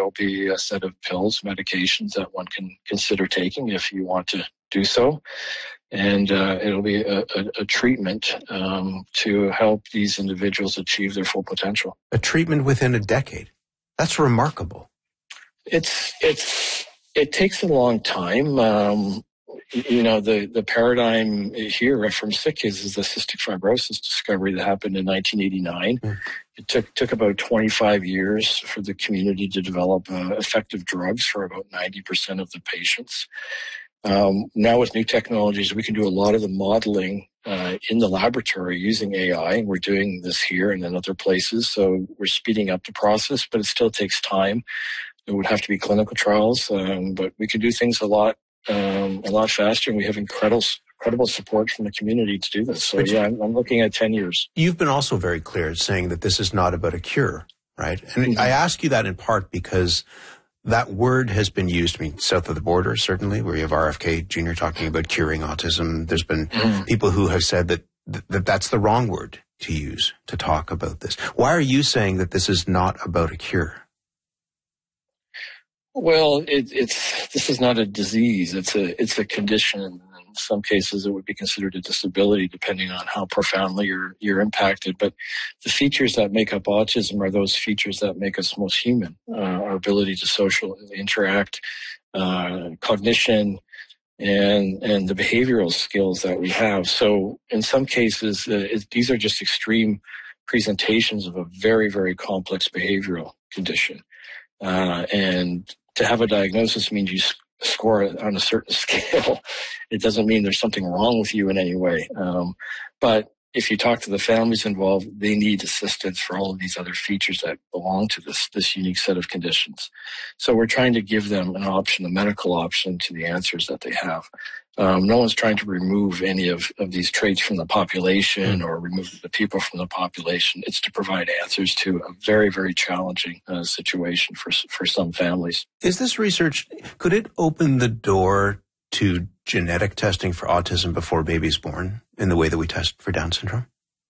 will be a set of pills, medications that one can consider taking if you want to do so. And it'll be a treatment to help these individuals achieve their full potential. A treatment within a decade. That's remarkable. It takes a long time. The paradigm here from Sick Kids is the cystic fibrosis discovery that happened in 1989. It took about 25 years for the community to develop effective drugs for about 90% of the patients. Now with new technologies, we can do a lot of the modeling in the laboratory using AI. We're doing this here and in other places, so we're speeding up the process, but it still takes time. It would have to be clinical trials, but we can do things a lot faster, and we have incredible support from the community to do this. So I'm looking at 10 years. You've been also very clear saying that this is not about a cure, right? And I ask you that in part because that word has been used, south of the border, certainly, where you have RFK Jr. talking about curing autism. There's been people who have said that that's the wrong word to use to talk about this. Why are you saying that this is not about a cure? Well, this is not a disease. It's a condition. In some cases, it would be considered a disability, depending on how profoundly you're impacted. But the features that make up autism are those features that make us most human: our ability to socially interact, cognition, and the behavioral skills that we have. So, in some cases, these are just extreme presentations of a very, very complex behavioral condition, and to have a diagnosis means you score on a certain scale. It doesn't mean there's something wrong with you in any way. But if you talk to the families involved, they need assistance for all of these other features that belong to this unique set of conditions. So we're trying to give them an option, a medical option to the answers that they have. No one's trying to remove any of these traits from the population or remove the people from the population. It's to provide answers to a very, very challenging situation for some families. Is this research, could it open the door to genetic testing for autism before baby's born in the way that we test for Down syndrome?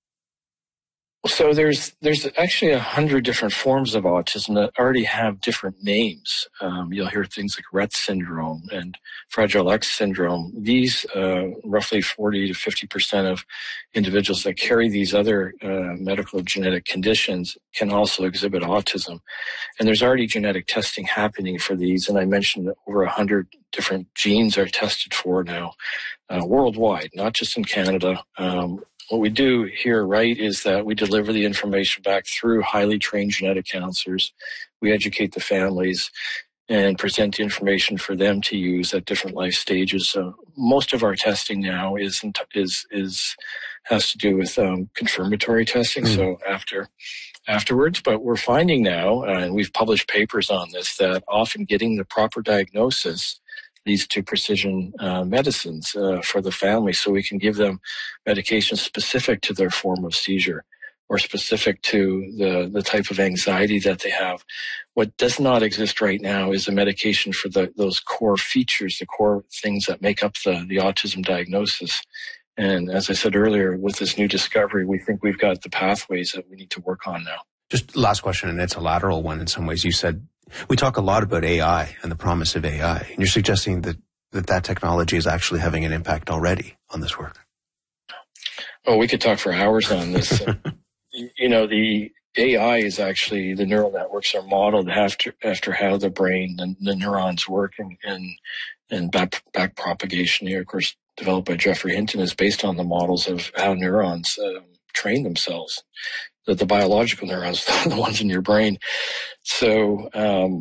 So there's actually 100 different forms of autism that already have different names. You'll hear things like Rett syndrome and Fragile X syndrome. These roughly 40 to 50% of individuals that carry these other medical genetic conditions can also exhibit autism. And there's already genetic testing happening for these. And I mentioned that over 100 different genes are tested for now worldwide, not just in Canada. What we do here, right, is that we deliver the information back through highly trained genetic counselors. We educate the families and present the information for them to use at different life stages. So most of our testing now has to do with confirmatory testing. So afterwards, but we're finding now, and we've published papers on this, that often getting the proper diagnosis leads to precision medicines for the family, so we can give them medications specific to their form of seizure or specific to the type of anxiety that they have. What does not exist right now is a medication for those core features, the core things that make up the autism diagnosis. And as I said earlier, with this new discovery, we think we've got the pathways that we need to work on now. Just last question, and it's a lateral one in some ways. You said we talk a lot about AI and the promise of AI, and you're suggesting that technology is actually having an impact already on this work. Oh, we could talk for hours on this. The AI is actually, the neural networks are modeled after how the brain and the neurons work, and back propagation here, of course, developed by Geoffrey Hinton, is based on the models of how neurons train themselves. The biological neurons, the ones in your brain. So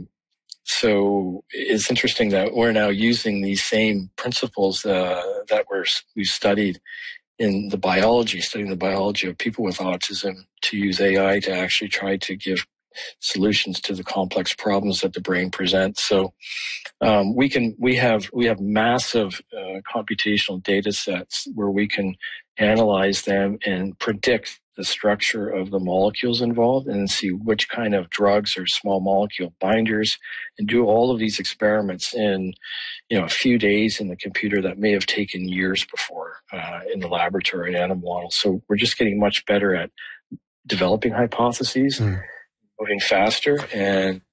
it's interesting that we're now using these same principles that we've studied in the biology, studying the biology of people with autism, to use AI to actually try to give solutions to the complex problems that the brain presents. So we have massive computational data sets where we can analyze them and predict the structure of the molecules involved and see which kind of drugs or small molecule binders, and do all of these experiments in a few days in the computer that may have taken years before in the laboratory animal models. So we're just getting much better at developing hypotheses, moving faster, and